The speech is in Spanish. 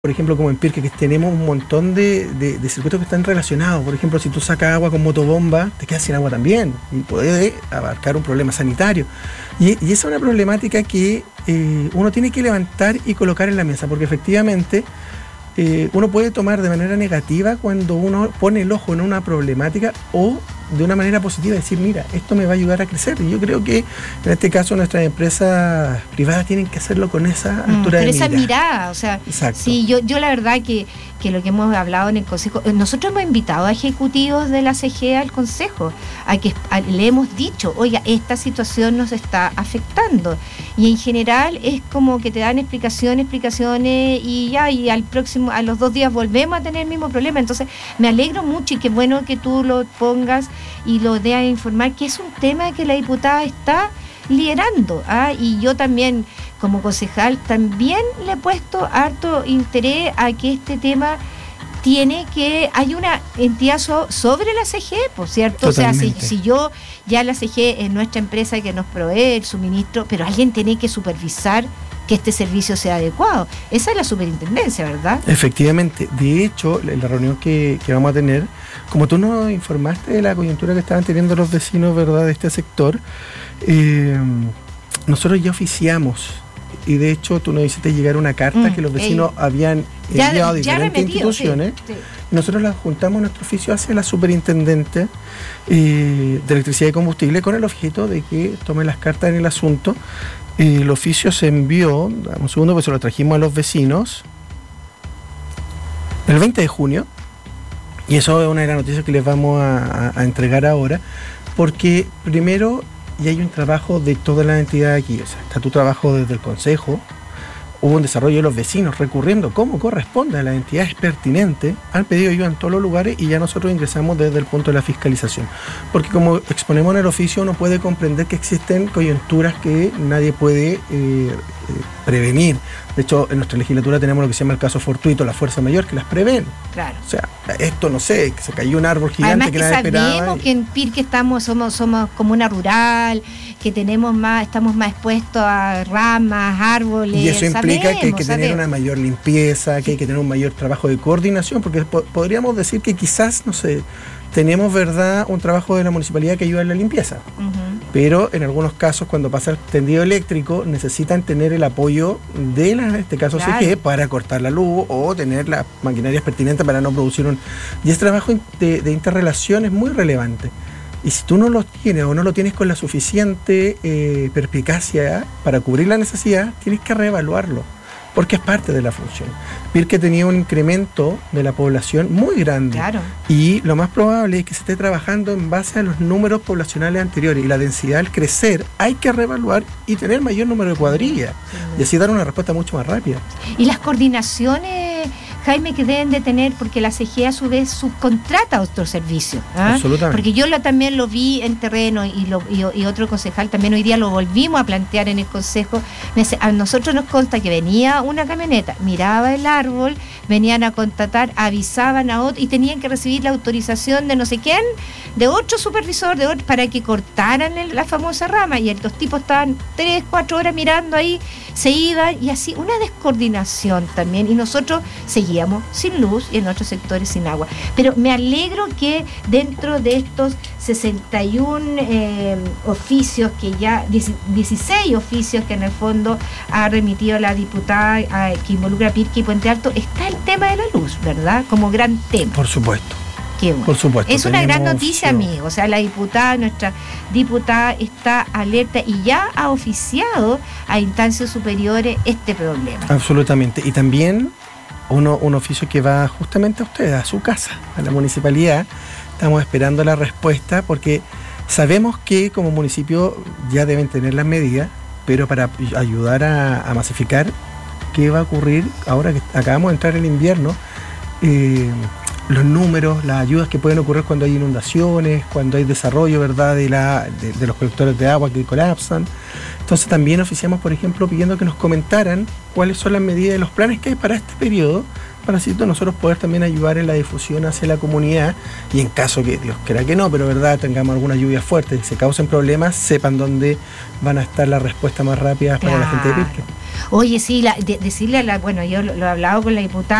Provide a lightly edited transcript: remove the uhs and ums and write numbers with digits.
por ejemplo, como en Pirque, que tenemos un montón de circuitos que están relacionados. Por ejemplo, si tú sacas agua con motobomba, te quedas sin agua también y puede abarcar un problema sanitario. Y esa es una problemática que uno tiene que levantar y colocar en la mesa, porque efectivamente uno puede tomar de manera negativa cuando uno pone el ojo en una problemática, o de una manera positiva decir, mira, esto me va a ayudar a crecer. Y yo creo que en este caso nuestras empresas privadas tienen que hacerlo con esa altura de mira. Esa mirada, o sea, exacto. Sí, yo la verdad que lo que hemos hablado en el Consejo, nosotros hemos invitado a ejecutivos de la CGE al Consejo, le hemos dicho, oiga, esta situación nos está afectando, y en general es como que te dan explicaciones y a los 2 días volvemos a tener el mismo problema. Entonces me alegro mucho, y qué bueno que tú lo pongas y lo dé a informar, que es un tema que la diputada está liderando, y yo también como concejal también le he puesto harto interés a que este tema hay una entidad sobre la CGE, por cierto. Totalmente. O sea, si yo, ya la CGE es nuestra empresa que nos provee el suministro, pero alguien tiene que supervisar que este servicio sea adecuado. Esa es la superintendencia, ¿verdad? Efectivamente. De hecho, la reunión que vamos a tener, como tú nos informaste de la coyuntura que estaban teniendo los vecinos, ¿verdad?, de este sector, nosotros ya oficiamos, y de hecho tú nos hiciste llegar una carta que los vecinos habían enviado a diferentes instituciones. Sí. Nosotros la juntamos en nuestro oficio hacia la superintendente de electricidad y combustible, con el objeto de que tome las cartas en el asunto. El oficio se envió, dame un segundo, pues se lo trajimos a los vecinos el 20 de junio, y eso es una de las noticias que les vamos a entregar ahora, porque primero ya hay un trabajo de toda la entidad aquí, o sea, está tu trabajo desde el Consejo, hubo un desarrollo de los vecinos recurriendo como corresponde a las entidades pertinentes, han pedido ayuda en todos los lugares, y ya nosotros ingresamos desde el punto de la fiscalización, porque como exponemos en el oficio, uno puede comprender que existen coyunturas que nadie puede prevenir. De hecho, en nuestra legislatura tenemos lo que se llama el caso fortuito, la fuerza mayor, que las prevén. Claro. O sea, esto no sé, que se cayó un árbol gigante. Además que nadie esperaba. Sabemos que en Pirque somos comuna rural, que estamos más expuestos a ramas, árboles. Y eso implica que hay que tener una mayor limpieza, que hay que tener un mayor trabajo de coordinación, porque podríamos decir que quizás, no sé, tenemos, ¿verdad?, un trabajo de la municipalidad que ayuda en la limpieza. Pero en algunos casos, cuando pasa el tendido eléctrico, necesitan tener el apoyo de en este caso CGE, para cortar la luz o tener las maquinarias pertinentes para no producir Y ese trabajo de interrelación es muy relevante. Y si tú no lo tienes o no lo tienes con la suficiente perspicacia para cubrir la necesidad, tienes que reevaluarlo, porque es parte de la función. Pirque tenía un incremento de la población muy grande. Claro. Y lo más probable es que se esté trabajando en base a los números poblacionales anteriores, y la densidad al crecer hay que reevaluar y tener mayor número de cuadrillas, y así dar una respuesta mucho más rápida. Y las coordinaciones, Jaime, que deben de tener, porque la CGE a su vez subcontrata otros servicios. Absolutamente. Porque yo también lo vi en terreno, y otro concejal también hoy día lo volvimos a plantear en el Consejo. A nosotros nos consta que venía una camioneta, miraba el árbol, venían a contratar, avisaban a otro, y tenían que recibir la autorización de no sé quién, de otro supervisor, para que cortaran la famosa rama, y los tipos estaban 3-4 horas mirando ahí, se iban, y así una descoordinación también, y nosotros seguíamos sin luz y en otros sectores sin agua. Pero me alegro que dentro de estos 61 oficios, que ya 16 oficios que en el fondo ha remitido la diputada, que involucra a Pirque y Puente Alto, está el tema de la luz, ¿verdad?, como gran tema. Por supuesto. Bueno. Por supuesto. Es una gran noticia, amigo. O sea, nuestra diputada está alerta y ya ha oficiado a instancias superiores este problema. Absolutamente. Y también un oficio que va justamente a usted, a su casa, a la municipalidad. Estamos esperando la respuesta, porque sabemos que como municipio ya deben tener las medidas, pero para ayudar a masificar, ¿qué va a ocurrir ahora que acabamos de entrar el invierno? Los números, las ayudas que pueden ocurrir cuando hay inundaciones, cuando hay desarrollo, ¿verdad?, de los colectores de agua que colapsan. Entonces también oficiamos, por ejemplo, pidiendo que nos comentaran cuáles son las medidas y los planes que hay para este periodo, para así nosotros poder también ayudar en la difusión hacia la comunidad, y en caso que Dios quiera que no, pero verdad, tengamos algunas lluvias fuertes y se causen problemas, sepan dónde van a estar las respuestas más rápidas para la gente de Pirque. Oye, sí, decirle bueno, yo lo he hablado con la diputada